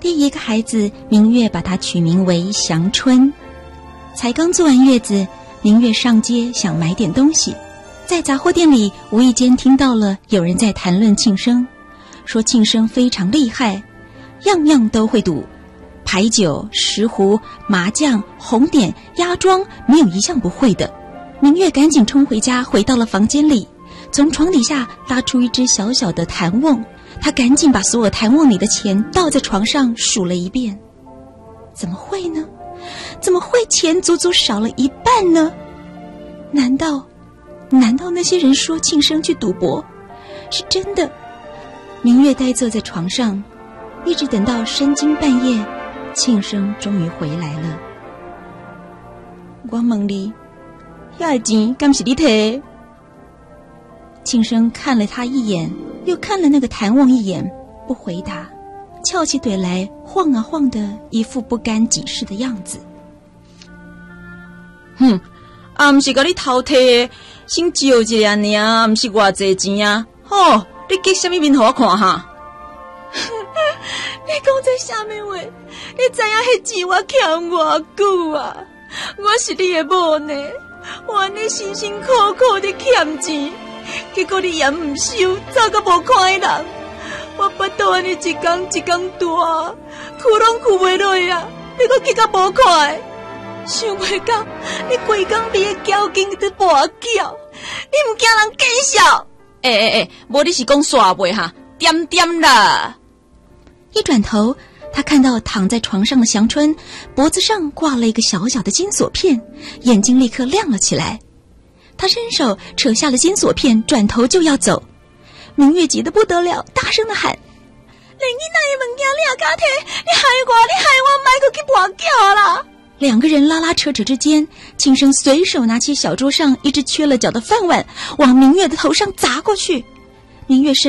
第一个孩子明月把他取名为祥春。才刚坐完月子，明月上街想买点东西，在杂货店里无意间听到了有人在谈论庆生，说庆生非常厉害，样样都会赌，牌九、石斛、麻将、红点、压庄，没有一项不会的。明月赶紧冲回家，回到了房间里，从床底下拉出一只小小的弹瓮，他赶紧把所有弹瓮里的钱倒在床上数了一遍。怎么会呢？怎么会钱足足少了一半呢？难道那些人说庆生去赌博是真的？明月呆坐在床上，一直等到深更半夜，庆生终于回来了。我问你，那个钱敢是你摕？庆生看了他一眼，又看了那个弹瓮一眼，不回答，翘起腿来晃啊晃的，一副不甘己事的样子。 不是甲你偷摕的，先招一下尔，不是偌济钱啊！吼，你寄什么面给我看哈？ 你讲这什么话？你知影迄钱我欠偌久啊？我是你的某呢，我安尼辛辛苦苦的欠钱，结果你也唔收，走个无看的人。我巴肚安尼一天一天大，哭拢哭袂落啊！你搁去甲无看的。想袂到，你规工比个交警都跋筊，你唔惊人见笑？ 无你是讲耍袂哈？点点啦！ 一转头，他看到躺在床上的祥春，脖子上挂了一个小小的金锁片，眼睛立刻亮了起来。他伸手扯下了金锁片，转头就要走。明月急得不得了，大声地喊：“连囡仔的物件你也敢摕？你害我，卖去跋筊啦！”两个人拉拉扯扯之间，庆生随手拿起小桌上一只缺了角的饭碗，往明月的头上砸过去。明月